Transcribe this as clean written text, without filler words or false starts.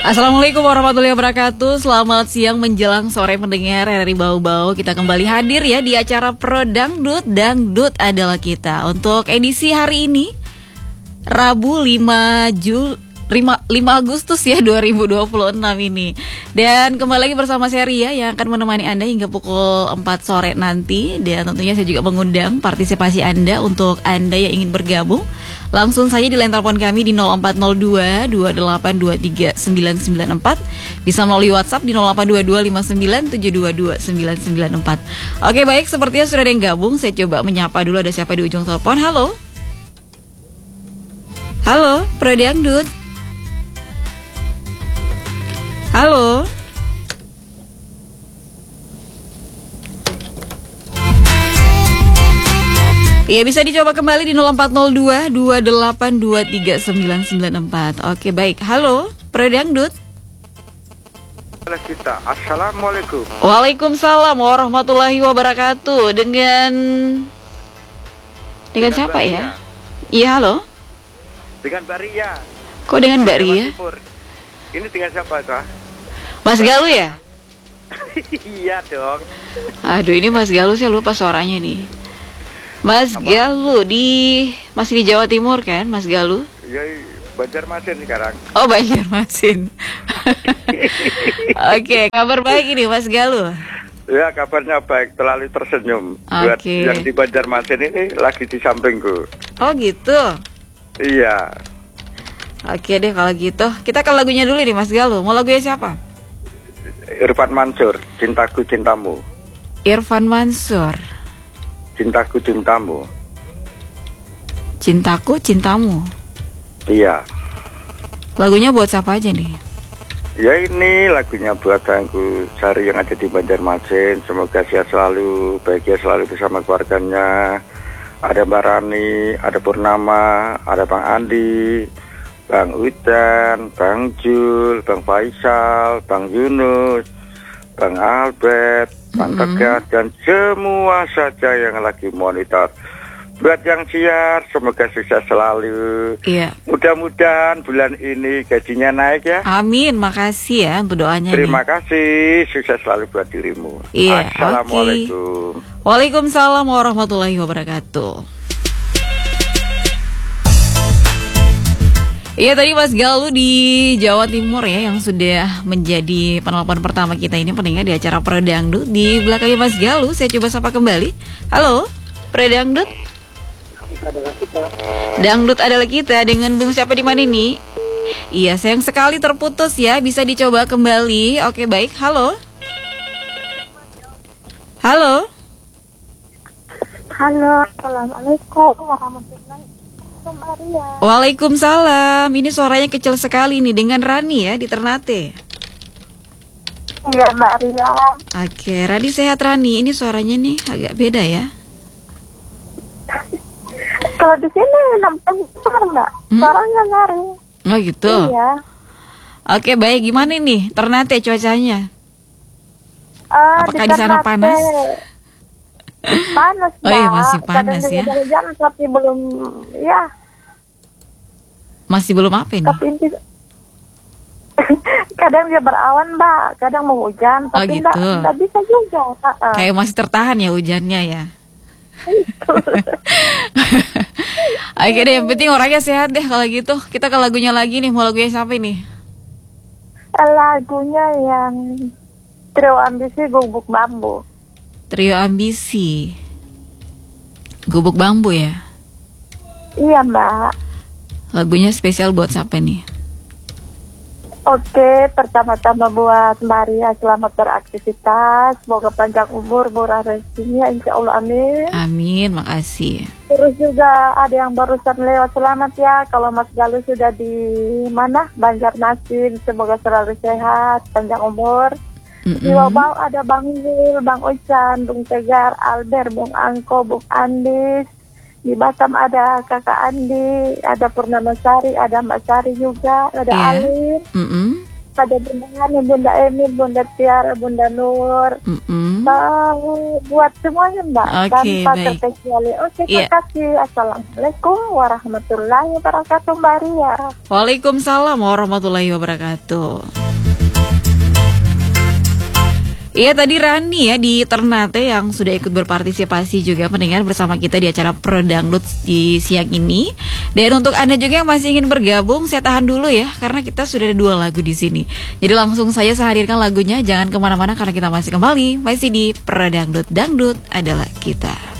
Assalamualaikum warahmatullahi wabarakatuh. Selamat siang menjelang sore pendengar dari Bau-Bau. Kita kembali hadir ya di acara Pro Dangdut. Dangdut adalah kita. Untuk edisi hari ini Rabu 5 Agustus ya 2026 ini. Dan kembali lagi bersama saya Ria yang akan menemani Anda hingga pukul 4 sore nanti. Dan tentunya saya juga mengundang partisipasi Anda untuk Anda yang ingin bergabung. Langsung saja di line telepon kami di 0402 2823 994. Bisa melalui WhatsApp di 0822 59 722 994. Oke, baik, sepertinya sudah ada yang gabung. Saya coba menyapa dulu, ada siapa di ujung telepon. Halo. Halo, Pro Dangdut. Halo. Iya, bisa dicoba kembali di 0402 2823 994. Oke, baik. Halo, Pro Dangdut. Kita. Assalamualaikum. Waalaikumsalam warahmatullahi wabarakatuh. Dengan siapa ya? Iya, halo. Dengan Mbak Ria. Kok dengan Mbak Ria? Ini dengan siapa, Kak? Mas Galuh ya? Iya dong. Aduh, ini Mas Galuh, saya lupa suaranya nih. Mas Galuh masih di Jawa Timur kan, Mas Galuh? Ya, Banjarmasin sekarang. Oh, Banjarmasin. Oke, kabar baik ini Mas Galuh. Ya, kabarnya baik, terlalu tersenyum. Buat yang di Banjarmasin ini lagi di sampingku. Oh gitu. Iya. Oke deh kalau gitu. Kita ke lagunya dulu nih Mas Galuh. Mau lagunya siapa? Irfan Mansur, Cintaku Cintamu. Irfan Mansur, Cintaku Cintamu. Cintaku Cintamu. Iya. Lagunya buat siapa aja nih? Ya, ini lagunya buat Tangku Sari yang ada di Banjarmasin. Semoga sehat selalu, bahagia selalu bersama keluarganya. Ada Mbak Rani, ada Purnama, ada Bang Andi, Bang Udan, Bang Jul, Bang Faisal, Bang Yunus, Bang Albert, Bang Tegas, dan semua saja yang lagi monitor. Buat yang siar, semoga sukses selalu. Iya. Mudah-mudahan bulan ini gajinya naik ya. Amin, makasih ya untuk doanya. Terima kasih, sukses selalu buat dirimu. Iya. Assalamualaikum. Waalaikumsalam warahmatullahi wabarakatuh. Iya, tadi Mas Galuh di Jawa Timur ya yang sudah menjadi penelpon pertama kita ini pendengar di acara Pro Dangdut. Di belakangnya Mas Galuh, saya coba sapa kembali. Halo, Pro Dangdut. Dangdut adalah kita dengan Bung siapa di mana ini? Iya, sayang sekali terputus ya. Bisa dicoba kembali. Oke, baik. Halo. Halo. Halo, assalamualaikum warahmatullahi wabarakatuh. Waalaikumsalam. Ini suaranya kecil sekali nih dengan Rani ya di Ternate. Iya, Mbak Ria. Oke, Rani sehat Rani. Ini suaranya nih agak beda ya. Kalau di sini nampak besar, Mbak. Suaranya nyaring. Oh gitu. Iya. Oke, baik. Gimana nih Ternate cuacanya? Apakah di sana Ternate panas? Panas, Mbak. Oh iya, masih panas ya. Kadang tapi belum, ya. Masih belum apa ini? Tapi kadang dia berawan, Mbak. Kadang mau hujan, tapi gitu. enggak bisa juga. Kayak masih tertahan ya hujannya ya. Oke deh, yang penting orangnya sehat deh kalau gitu. Kita ke lagunya lagi nih. Mau lagunya siapa nih? Lagunya yang Trio Ambisi Gubuk Bambu. Trio Ambisi Gubuk Bambu ya? Iya, Mbak. Lagunya spesial buat siapa nih? Oke, pertama-tama buat Maria, selamat beraktivitas, semoga panjang umur, murah rezekinya, insya Allah, amin. Amin, makasih. Terus juga ada yang barusan lewat, selamat ya, kalau Mas Galuh sudah di mana? Banjarmasin, semoga selalu sehat, panjang umur. Di Wabau ada Bang Zul, Bang Ocan, Bung Tegar, Albert, Bung Angko, Bung Andis. Di Batam ada Kakak Andi, ada Purnama Sari, ada Mbak Sari juga, ada Alin, ada Bunda Hani, Bunda Emi, Bunda Tiara, Bunda Nur, buat semuanya Mbak. Oke, Tanpa baik. terkecuali. Oke, Iya. terima kasih. Assalamualaikum warahmatullahi wabarakatuh Mbak Ria. Waalaikumsalam warahmatullahi wabarakatuh. Iya, tadi Rani ya di Ternate yang sudah ikut berpartisipasi juga mendengar bersama kita di acara Pro Dangdut di siang ini. Dan untuk Anda juga yang masih ingin bergabung, saya tahan dulu ya karena kita sudah ada 2 lagu di sini. Jadi langsung saya hadirkan lagunya, jangan kemana-mana karena kita masih kembali masih di Pro Dangdut. Dangdut adalah kita.